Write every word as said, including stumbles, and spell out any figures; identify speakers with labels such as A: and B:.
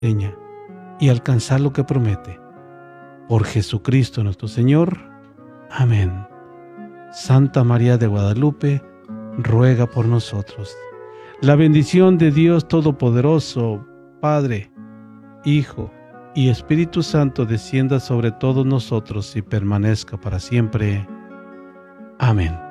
A: y alcanzar lo que promete. Por Jesucristo nuestro Señor. Amén. Santa María de Guadalupe, ruega por nosotros. La bendición de Dios Todopoderoso, Padre, Hijo y Espíritu Santo descienda sobre todos nosotros y permanezca para siempre. Amén.